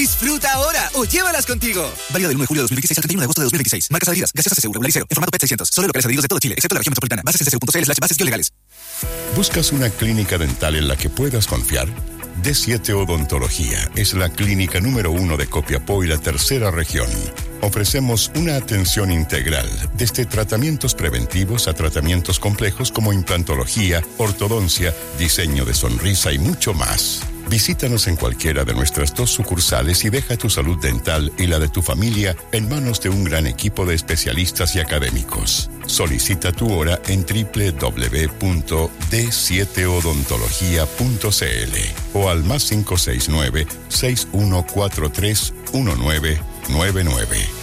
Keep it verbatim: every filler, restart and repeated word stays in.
Disfruta ahora o llévalas contigo. Válido del uno de julio de dos mil veintiséis al treinta y uno de agosto de dos mil veintiséis. Marcas adheridas. Gaseosa C C U Regularizero. En formato P E T seiscientos. Solo en locales adheridos de todo Chile, excepto la región metropolitana. Bases c c u punto c l slash bases legales. ¿Buscas una clínica dental en la que puedas confiar? D siete Odontología es la clínica número uno de Copiapó y la tercera región. Ofrecemos una atención integral, desde tratamientos preventivos a tratamientos complejos como implantología, ortodoncia, diseño de sonrisa y mucho más. Visítanos en cualquiera de nuestras dos sucursales y deja tu salud dental y la de tu familia en manos de un gran equipo de especialistas y académicos. Solicita tu hora en doble u doble u doble u punto d siete odontología punto c l o al más cinco seis nueve, seis uno cuatro tres, uno nueve nueve nueve.